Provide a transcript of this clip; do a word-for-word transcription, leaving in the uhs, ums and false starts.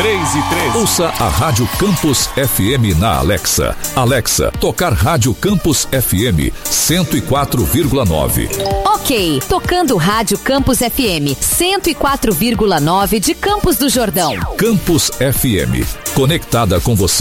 três e três. Ouça a Rádio Campus F M na Alexa. Alexa, tocar Rádio Campus F M cento e quatro vírgula nove. Ok, tocando Rádio Campus F M cento e quatro vírgula nove de Campos do Jordão. Campus F M, conectada com você.